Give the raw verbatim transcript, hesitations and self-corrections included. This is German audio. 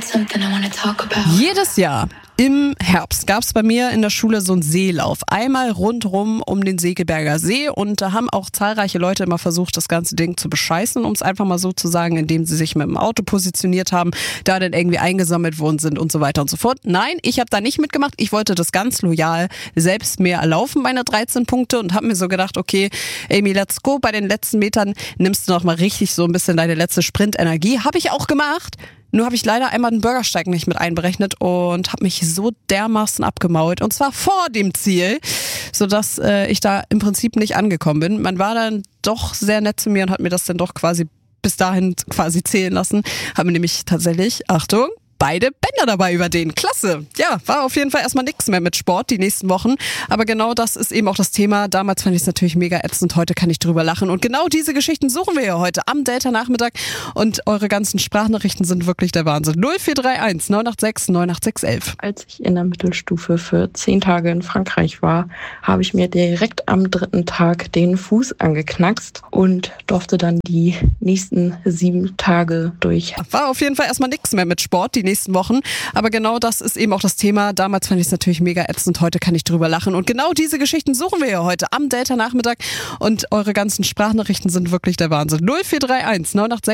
Jedes Jahr im Herbst gab es bei mir in der Schule so einen Seelauf. Einmal rundrum um den Segeberger See und da haben auch zahlreiche Leute immer versucht, das ganze Ding zu bescheißen, um es einfach mal so zu sagen, indem sie sich mit dem Auto positioniert haben, da dann irgendwie eingesammelt worden sind und so weiter und so fort. Nein, ich habe da nicht mitgemacht. Ich wollte das ganz loyal selbst mir erlaufen, meine dreizehn Punkte, und habe mir so gedacht, okay, Amy, let's go. Bei den letzten Metern nimmst du noch mal richtig so ein bisschen deine letzte Sprintenergie. Habe ich auch gemacht. Nur habe ich leider einmal den Bürgersteig nicht mit einberechnet und habe mich so dermaßen abgemault, und zwar vor dem Ziel, sodass äh, ich da im Prinzip nicht angekommen bin. Man war dann doch sehr nett zu mir und hat mir das dann doch quasi bis dahin quasi zählen lassen. Haben nämlich tatsächlich, Achtung, beide Bänder dabei über den. Klasse. Ja, war auf jeden Fall erstmal nichts mehr mit Sport die nächsten Wochen. Aber genau das ist eben auch das Thema. Damals fand ich es natürlich mega ätzend. Heute kann ich drüber lachen. Und genau diese Geschichten suchen wir ja heute am Delta-Nachmittag. Und eure ganzen Sprachnachrichten sind wirklich der Wahnsinn. null vier drei eins neun acht sechs neun acht sechs elf. Als ich in der Mittelstufe für zehn Tage in Frankreich war, habe ich mir direkt am dritten Tag den Fuß angeknackst und durfte dann die nächsten sieben Tage durch. War auf jeden Fall erstmal nichts mehr mit Sport die nächsten Wochen. Aber genau das ist eben auch das Thema. Damals fand ich es natürlich mega ätzend. Heute kann ich drüber lachen. Und genau diese Geschichten suchen wir ja heute am Delta-Nachmittag. Und eure ganzen Sprachnachrichten sind wirklich der Wahnsinn. null vier drei eins neun acht sechs